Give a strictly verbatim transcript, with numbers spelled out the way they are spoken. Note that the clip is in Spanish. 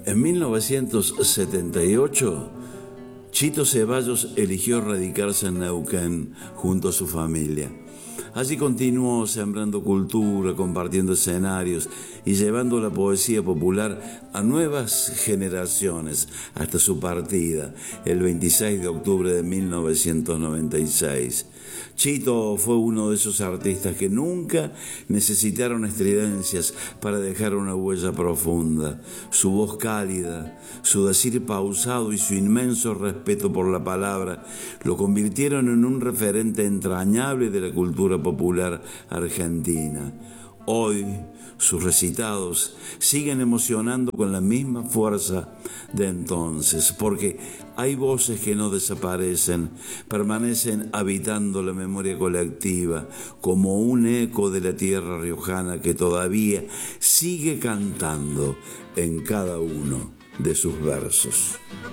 En mil novecientos setenta y ocho, Chito Ceballos eligió radicarse en Neuquén junto a su familia. Allí continuó sembrando cultura, compartiendo escenarios y llevando la poesía popular a nuevas generaciones hasta su partida, el veintiséis de octubre de mil novecientos noventa y seis. Chito fue uno de esos artistas que nunca necesitaron estridencias para dejar una huella profunda. Su voz cálida, su decir pausado y su inmenso respeto por la palabra lo convirtieron en un referente entrañable de la cultura popular argentina. Hoy, sus recitados siguen emocionando con la misma fuerza de entonces, porque hay voces que no desaparecen, permanecen habitando la memoria colectiva, como un eco de la tierra riojana que todavía sigue cantando en cada uno de sus versos.